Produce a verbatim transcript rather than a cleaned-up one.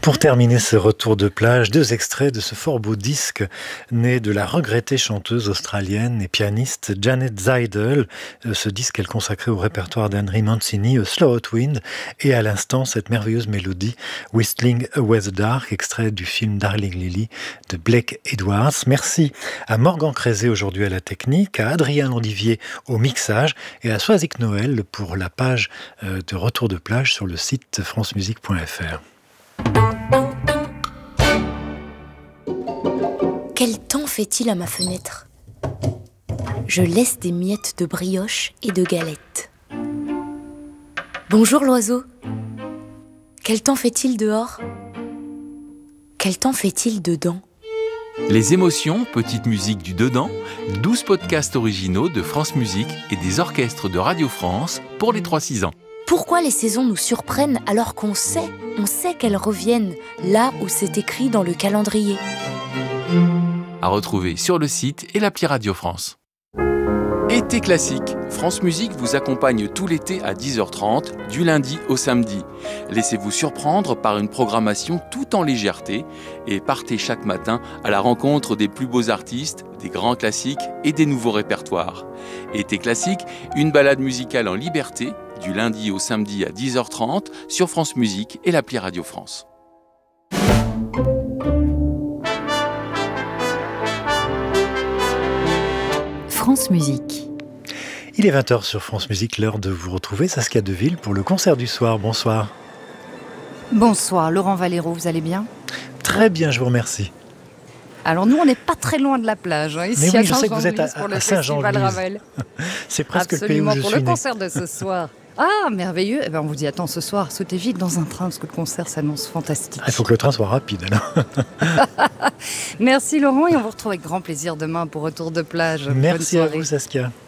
Pour terminer ce retour de plage, deux extraits de ce fort beau disque né de la regrettée chanteuse australienne et pianiste Janet Zaidel. Ce disque est consacré au répertoire d'Henry Mancini, A Slow Hot Wind, et à l'instant cette merveilleuse mélodie Whistling Away the Dark, extrait du film Darling Lily de Blake Edwards. Merci à Morgan Crézé aujourd'hui à la technique, à Adrien Landivier au mixage et à Soisic Noël pour la page de retour de plage sur le site france musique point f r. Quel temps fait-il à ma fenêtre ? Je laisse des miettes de brioche et de galettes. Bonjour l'oiseau. Quel temps fait-il dehors ? Quel temps fait-il dedans ? Les émotions, petite musique du dedans, douze podcasts originaux de France Musique et des orchestres de Radio France pour les trois six ans. Pourquoi les saisons nous surprennent alors qu'on sait, on sait qu'elles reviennent là où c'est écrit dans le calendrier ? À retrouver sur le site et l'appli Radio France. Été classique. France Musique vous accompagne tout l'été à dix heures trente, du lundi au samedi. Laissez-vous surprendre par une programmation tout en légèreté et partez chaque matin à la rencontre des plus beaux artistes, des grands classiques et des nouveaux répertoires. Été classique, une balade musicale en liberté, du lundi au samedi à dix heures trente sur France Musique et l'appli Radio France. France Musique. Il est vingt heures sur France Musique, l'heure de vous retrouver, Saskia Deville, pour le concert du soir. Bonsoir. Bonsoir, Laurent Valero, vous allez bien ? Très bien, je vous remercie. Alors nous, on n'est pas très loin de la plage, hein, ici Mais oui, à je sais que vous êtes à, pour le à Saint-Jean-de-Luz. Ravel. C'est presque Absolument, le pays où je pour suis le né. concert de ce soir. Ah, merveilleux. Eh ben, on vous dit, attends, ce soir, sautez vite dans un train, parce que le concert s'annonce fantastique. Il faut que le train soit rapide, alors. Merci Laurent, et on vous retrouve avec grand plaisir demain pour Retour de plage. Merci à vous, Saskia.